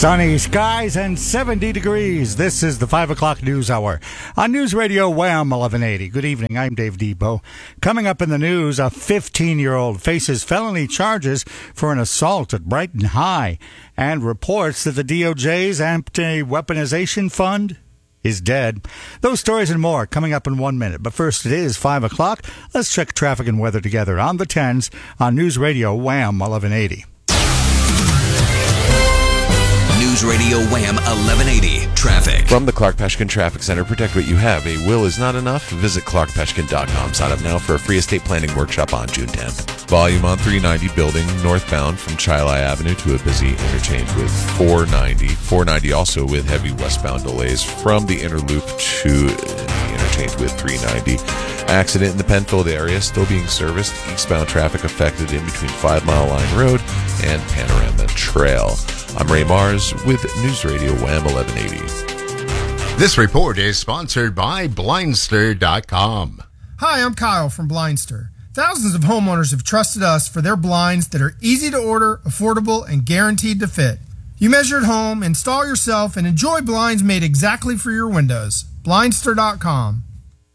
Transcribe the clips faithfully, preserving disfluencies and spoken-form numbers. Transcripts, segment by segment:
Sunny skies and seventy degrees. This is the five o'clock news hour on News Radio Wham eleven eighty. Good evening. I'm Dave Debo. Coming up in the news, a fifteen-year-old faces felony charges for an assault at Brighton High and reports that the D O J's anti-weaponization fund is dead. Those stories and more coming up in one minute. But first, it is five o'clock. Let's check traffic and weather together on the tens on News Radio Wham eleven eighty. News Radio Wham eleven eighty traffic. From the Clark Peshkin Traffic Center, protect what you have. A will is not enough. Visit clark peshkin dot com. Sign up now for a free estate planning workshop on June tenth. Volume on three ninety building northbound from Chilai Avenue to a busy interchange with four ninety. four ninety also with heavy westbound delays from the inner loop to the interchange with three ninety. Accident in the Penfield area still being serviced. Eastbound traffic affected in between Five Mile Line Road and Panorama Trail. I'm Ray Mars with News Radio Wham eleven eighty. This report is sponsored by Blindster dot com. Hi, I'm Kyle from Blindster. Thousands of homeowners have trusted us for their blinds that are easy to order, affordable, and guaranteed to fit. You measure at home, install yourself, and enjoy blinds made exactly for your windows. Blindster dot com.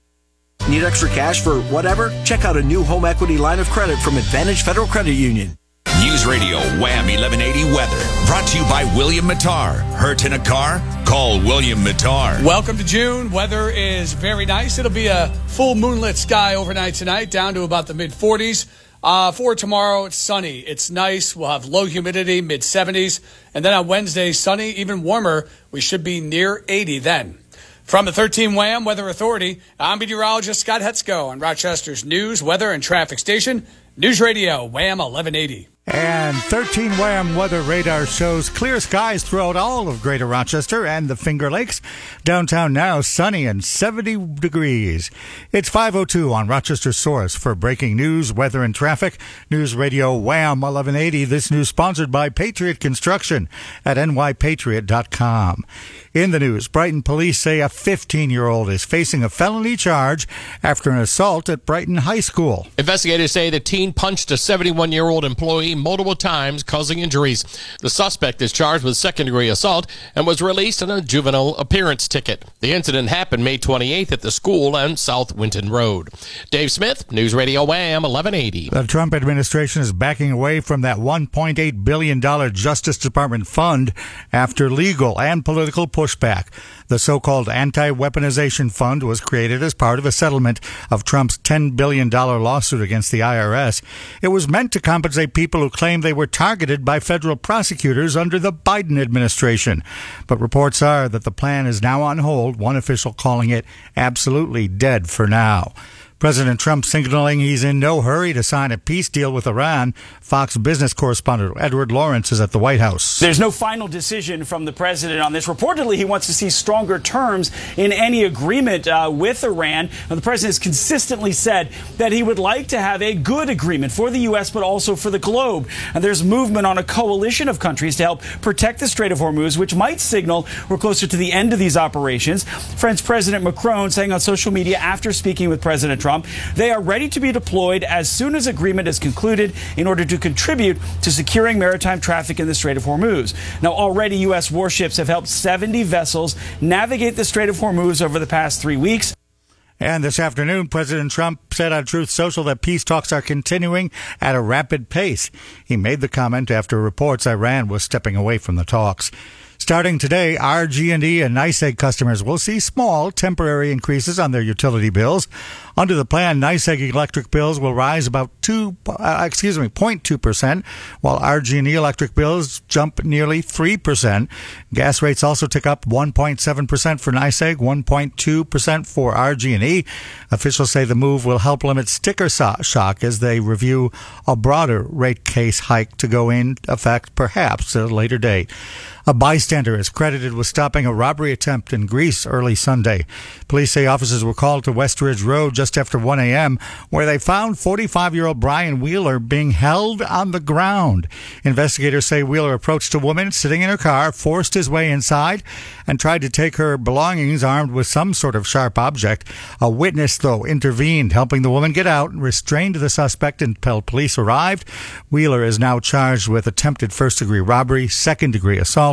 Need extra cash for whatever? Check out a new home equity line of credit from Advantage Federal Credit Union. News Radio Wham eleven eighty weather. Brought to you by William Mattar. Hurt in a car? Call William Mattar. Welcome to June. Weather is very nice. It'll be a full moonlit sky overnight tonight, down to about the mid forties. Uh, for tomorrow, it's sunny. It's nice. We'll have low humidity, mid seventies. And then on Wednesday, sunny, even warmer. We should be near eighty then. From the thirteen Wham Weather Authority, I'm meteorologist Scott Hetzko on Rochester's news, weather, and traffic station, News Radio Wham eleven eighty. And thirteen Wham Weather Radar shows clear skies throughout all of Greater Rochester and the Finger Lakes. Downtown now sunny and seventy degrees. It's five oh two on Rochester Source for breaking news, weather, and traffic. News Radio Wham eleven eighty. This news sponsored by Patriot Construction at n y patriot dot com. In the news, Brighton police say a fifteen-year-old is facing a felony charge after an assault at Brighton High School. Investigators say the teen punched a seventy-one-year-old employee multiple times, causing injuries. The suspect is charged with second-degree assault and was released on a juvenile appearance ticket. The incident happened May twenty-eighth at the school on South Winton Road. Dave Smith, News Radio Wham eleven eighty. The Trump administration is backing away from that one point eight billion dollars Justice Department fund after legal and political pushback. The so-called anti-weaponization fund was created as part of a settlement of Trump's ten billion dollars lawsuit against the I R S. It was meant to compensate people who claimed they were targeted by federal prosecutors under the Biden administration. But reports are that the plan is now on hold, one official calling it absolutely dead for now. President Trump signaling he's in no hurry to sign a peace deal with Iran. Fox Business correspondent Edward Lawrence is at the White House. There's no final decision from the president on this. Reportedly, he wants to see stronger terms in any agreement uh, with Iran. Now, the president has consistently said that he would like to have a good agreement for the U S, but also for the globe. And there's movement on a coalition of countries to help protect the Strait of Hormuz, which might signal we're closer to the end of these operations. French President Macron saying on social media after speaking with President Trump, they are ready to be deployed as soon as agreement is concluded in order to contribute to securing maritime traffic in the Strait of Hormuz. Now, already U S warships have helped seventy vessels navigate the Strait of Hormuz over the past three weeks. And this afternoon, President Trump said on Truth Social that peace talks are continuing at a rapid pace. He made the comment after reports Iran was stepping away from the talks. Starting today, R G and E and NYSEG customers will see small temporary increases on their utility bills. Under the plan, NYSEG electric bills will rise about two, uh, excuse me, zero point two percent, while R G and E electric bills jump nearly three percent. Gas rates also tick up one point seven percent for NYSEG, one point two percent for R G and E. Officials say the move will help limit sticker shock as they review a broader rate case hike to go in effect perhaps at a later date. A bystander is credited with stopping a robbery attempt in Greece early Sunday. Police say officers were called to Westridge Road just after one a.m., where they found forty-five-year-old Brian Wheeler being held on the ground. Investigators say Wheeler approached a woman sitting in her car, forced his way inside, and tried to take her belongings armed with some sort of sharp object. A witness, though, intervened, helping the woman get out and restrained the suspect until police arrived. Wheeler is now charged with attempted first-degree robbery, second-degree assault,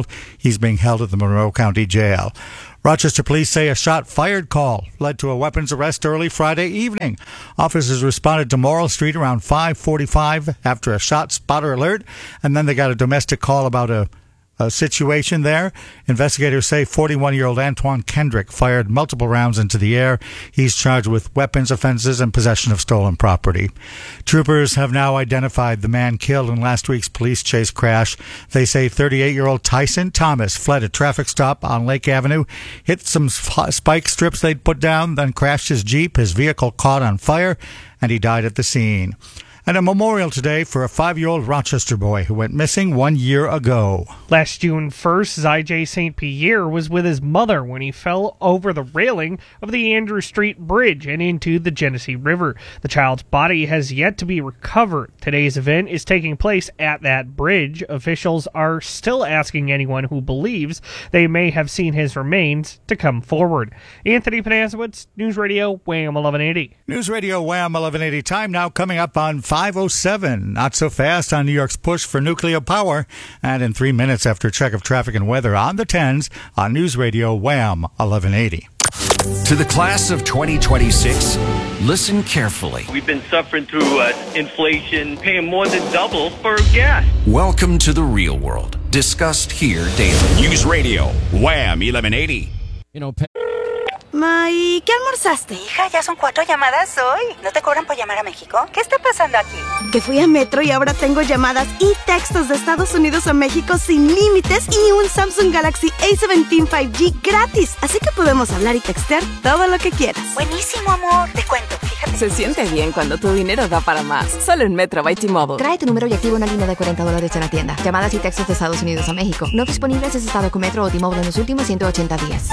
killed. He's being held at the Monroe County Jail. Rochester police say a shot-fired call led to a weapons arrest early Friday evening. Officers responded to Morrill Street around five forty-five after a shot spotter alert, and then they got a domestic call about a A situation there. Investigators say forty-one-year-old Antoine Kendrick fired multiple rounds into the air. He's charged with weapons offenses and possession of stolen property. Troopers have now identified the man killed in last week's police chase crash. They say thirty-eight-year-old Tyson Thomas fled a traffic stop on Lake Avenue, hit some spike strips they'd put down, then crashed his Jeep. His vehicle caught on fire, and he died at the scene. And a memorial today for a five-year-old Rochester boy who went missing one year ago. Last June first, Zyjay Saint Pierre was with his mother when he fell over the railing of the Andrew Street Bridge and into the Genesee River. The child's body has yet to be recovered. Today's event is taking place at that bridge. Officials are still asking anyone who believes they may have seen his remains to come forward. Anthony Panasiewicz, News Radio, Wham eleven eighty. News Radio, Wham eleven eighty. Time now coming up on five oh seven. Not so fast on New York's push for nuclear power. And in three minutes after check of traffic and weather on the tens on News Radio, Wham eleven eighty. To the class of twenty twenty-six, listen carefully. We've been suffering through uh, inflation, paying more than double for gas. Welcome to the real world, discussed here daily. News Radio, Wham eleven eighty. You know, pe- Ma, ¿y qué almorzaste? Hija, ya son cuatro llamadas hoy. ¿No te cobran por llamar a México? ¿Qué está pasando aquí? Que fui a Metro y ahora tengo llamadas y textos de Estados Unidos a México sin límites y un Samsung Galaxy A diecisiete cinco G gratis. Así que podemos hablar y textear todo lo que quieras. Buenísimo, amor. Te cuento, fíjate. Se siente bien cuando tu dinero da para más. Solo en Metro by T-Mobile. Trae tu número y activa una línea de cuarenta dólares en la tienda. Llamadas y textos de Estados Unidos a México. No disponibles si has estado con Metro o T-Mobile en los últimos ciento ochenta días.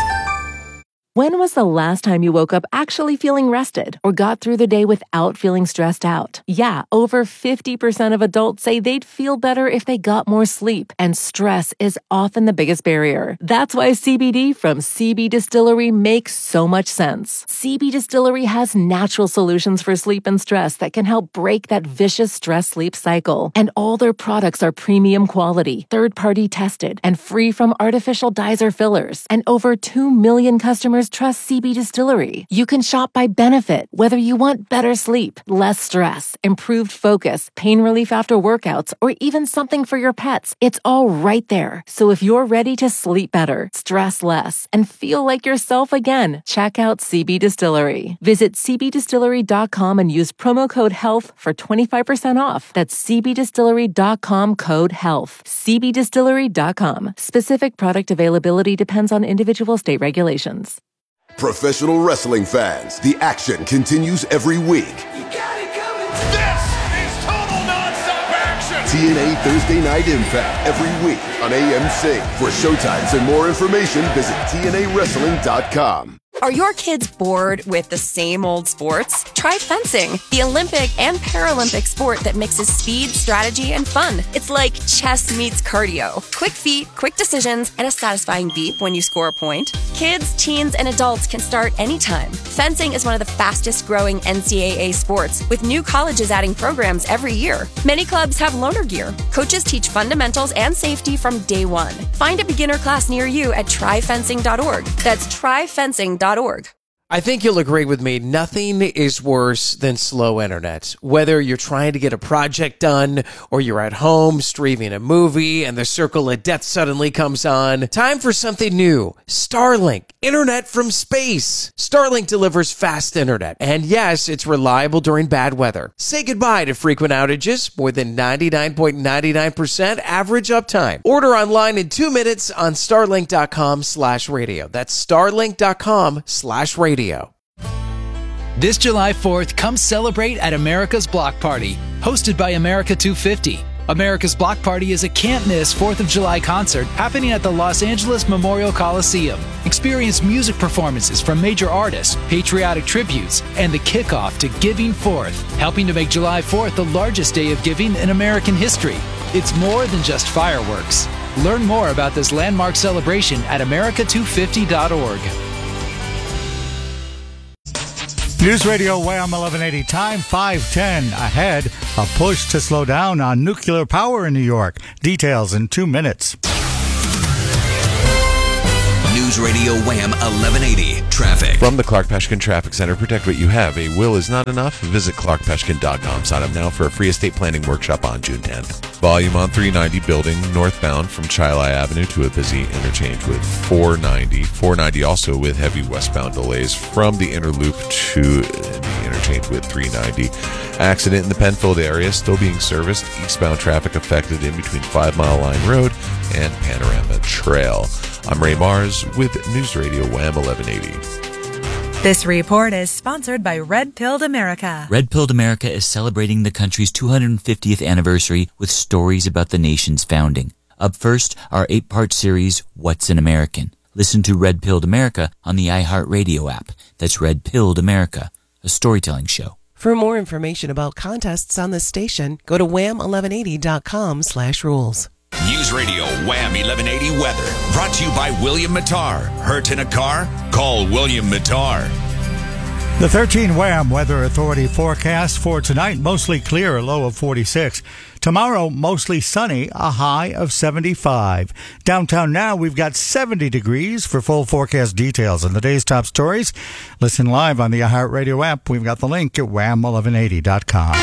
When was the last time you woke up actually feeling rested or got through the day without feeling stressed out? Yeah, over fifty percent of adults say they'd feel better if they got more sleep, and stress is often the biggest barrier. That's why C B D from C B Distillery makes so much sense. C B Distillery has natural solutions for sleep and stress that can help break that vicious stress-sleep cycle. And all their products are premium quality, third-party tested, and free from artificial dyes or fillers. And over two million customers trust C B Distillery. You can shop by benefit, whether you want better sleep, less stress, improved focus, pain relief after workouts, or even something for your pets. It's all right there. So if you're ready to sleep better, stress less, and feel like yourself again, check out C B Distillery. Visit c b distillery dot com and use promo code HEALTH for twenty-five percent off. That's c b distillery dot com code HEALTH. c b distillery dot com. Specific product availability depends on individual state regulations. Professional wrestling fans, the action continues every week. You got it coming. This is total nonstop action. T N A Thursday Night Impact every week on A M C. For showtimes and more information, visit T N A wrestling dot com. Are your kids bored with the same old sports? Try fencing, the Olympic and Paralympic sport that mixes speed, strategy, and fun. It's like chess meets cardio. Quick feet, quick decisions, and a satisfying beep when you score a point. Kids, teens, and adults can start anytime. Fencing is one of the fastest growing N C double A sports, with new colleges adding programs every year. Many clubs have loaner gear. Coaches teach fundamentals and safety from day one. Find a beginner class near you at try fencing dot org. That's try fencing dot org. I think you'll agree with me. Nothing is worse than slow internet. Whether you're trying to get a project done or you're at home streaming a movie and the circle of death suddenly comes on. Time for something new. Starlink. Internet from space. Starlink delivers fast internet. And yes, it's reliable during bad weather. Say goodbye to frequent outages. More than ninety-nine point nine nine percent average uptime. Order online in two minutes on starlink dot com slash radio. That's starlink dot com slash radio. This July fourth, come celebrate at America's Block Party, hosted by America two fifty. America's Block Party is a can't-miss fourth of July concert happening at the Los Angeles Memorial Coliseum. Experience music performances from major artists, patriotic tributes, and the kickoff to Giving Fourth, helping to make July fourth the largest day of giving in American history. It's more than just fireworks. Learn more about this landmark celebration at america two fifty dot org. News Radio Wham eleven eighty, time five ten. Ahead, a push to slow down on nuclear power in New York. Details in two minutes. News Radio Wham eleven eighty Traffic. From the Clark Peshkin Traffic Center, protect what you have. A will is not enough. Visit clark peshkin dot com. Sign up now for a free estate planning workshop on June tenth. Volume on three ninety building northbound from Chilai Avenue to a busy interchange with four ninety. four ninety also with heavy westbound delays from the inner loop to the interchange with three ninety. Accident in the Penfield area still being serviced. Eastbound traffic affected in between Five Mile Line Road and Panorama Trail. I'm Ray Mars with News Radio Wham eleven eighty. This report is sponsored by Red Pilled America. Red Pilled America is celebrating the country's two hundred fiftieth anniversary with stories about the nation's founding. Up first, our eight-part series, What's an American? Listen to Red Pilled America on the iHeartRadio app. That's Red Pilled America, a storytelling show. For more information about contests on this station, go to wham eleven eighty dot com slash rules. News Radio Wham eleven eighty Weather. Brought to you by William Mattar. Hurt in a car? Call William Mattar. The thirteen Wham Weather Authority forecast for tonight, mostly clear, a low of forty-six. Tomorrow, mostly sunny, a high of seventy-five. Downtown now, we've got seventy degrees. For full forecast details on the day's top stories, listen live on the iHeartRadio app. We've got the link at wham eleven eighty dot com.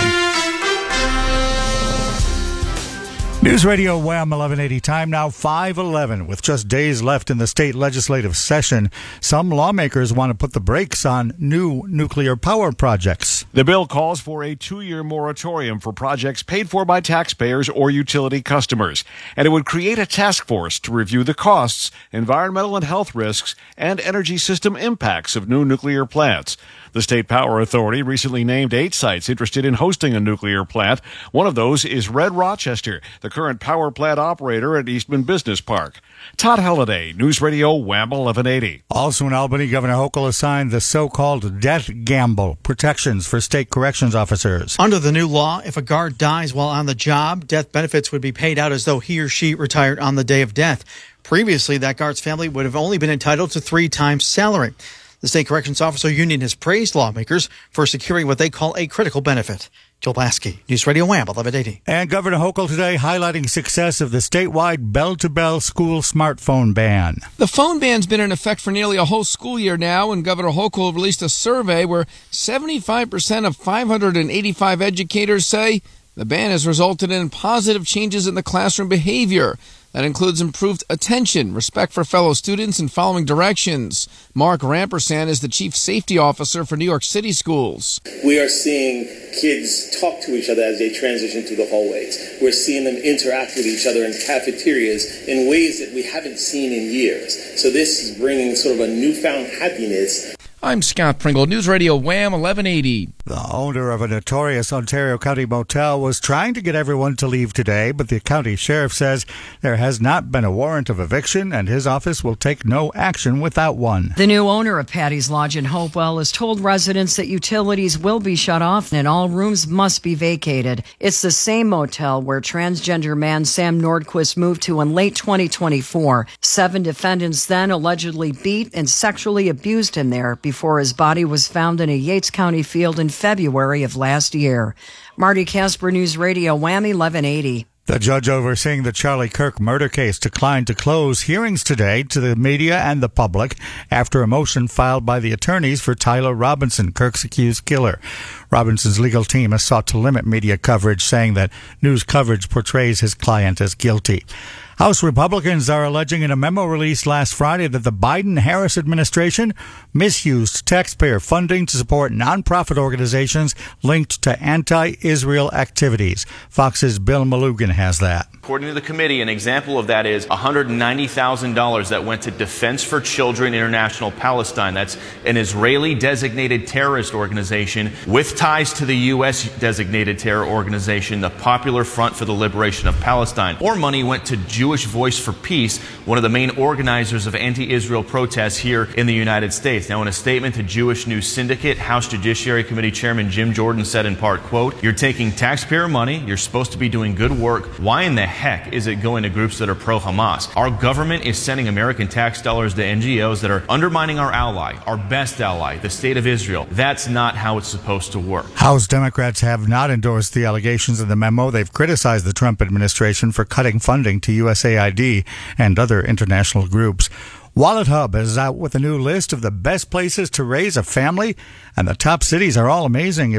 News Radio Wham eleven eighty, time now five eleven. With just days left in the state legislative session, some lawmakers want to put the brakes on new nuclear power projects. The bill calls for a two-year moratorium for projects paid for by taxpayers or utility customers, and it would create a task force to review the costs, environmental and health risks, and energy system impacts of new nuclear plants. The State Power Authority recently named eight sites interested in hosting a nuclear plant. One of those is Red Rochester, the current power plant operator at Eastman Business Park. Todd Halliday, News Radio Wham eleven eighty. Also in Albany, Governor Hochul assigned the so-called death gamble protections for state corrections officers. Under the new law, if a guard dies while on the job, death benefits would be paid out as though he or she retired on the day of death. Previously, that guard's family would have only been entitled to three times salary. The State Corrections Officer Union has praised lawmakers for securing what they call a critical benefit. Joel Lasky, News Radio Wham eleven eighty. And Governor Hochul today highlighting success of the statewide bell-to-bell school smartphone ban. The phone ban's been in effect for nearly a whole school year now, and Governor Hochul released a survey where seventy-five percent of five hundred eighty-five educators say the ban has resulted in positive changes in the classroom behavior. That includes improved attention, respect for fellow students, and following directions. Mark Rampersand is the Chief Safety Officer for New York City schools. We are seeing kids talk to each other as they transition through the hallways. We're seeing them interact with each other in cafeterias in ways that we haven't seen in years. So this is bringing sort of a newfound happiness. I'm Scott Pringle, News Radio Wham eleven eighty. The owner of a notorious Ontario County motel was trying to get everyone to leave today, but the county sheriff says there has not been a warrant of eviction and his office will take no action without one. The new owner of Patty's Lodge in Hopewell has told residents that utilities will be shut off and all rooms must be vacated. It's the same motel where transgender man Sam Nordquist moved to in late twenty twenty-four. Seven defendants then allegedly beat and sexually abused him there before his body was found in a Yates County field in February of last year. Marty Casper, News Radio Wham eleven eighty. The judge overseeing the Charlie Kirk murder case declined to close hearings today to the media and the public after a motion filed by the attorneys for Tyler Robinson, Kirk's accused killer. Robinson's legal team has sought to limit media coverage, saying that news coverage portrays his client as guilty. House Republicans are alleging in a memo released last Friday that the Biden-Harris administration misused taxpayer funding to support nonprofit organizations linked to anti-Israel activities. Fox's Bill Malugin has that. According to the committee, an example of that is one hundred ninety thousand dollars that went to Defense for Children International Palestine. That's an Israeli-designated terrorist organization with ties to the U S-designated terror organization, the Popular Front for the Liberation of Palestine. More money went to Jewish Voice for Peace, one of the main organizers of anti-Israel protests here in the United States. Now, in a statement to Jewish News Syndicate, House Judiciary Committee Chairman Jim Jordan said in part, quote, "You're taking taxpayer money. You're supposed to be doing good work. Why in the heck is it going to groups that are pro-Hamas? Our government is sending American tax dollars to N G Os that are undermining our ally, our best ally, the state of Israel. That's not how it's supposed to work." House Democrats have not endorsed the allegations in the memo. They've criticized the Trump administration for cutting funding to U S A I D and other international groups. Wallet Hub is out with a new list of the best places to raise a family, and the top cities are all amazing.